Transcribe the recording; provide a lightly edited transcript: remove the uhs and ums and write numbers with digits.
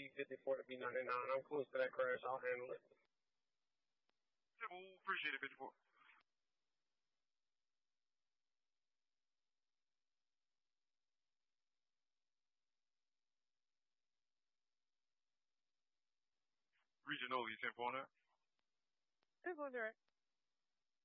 B54 to B99. I'm close to that crash. I'll handle it. Appreciate it, 54. Regional, you 10-4 on that? 10-4 direct.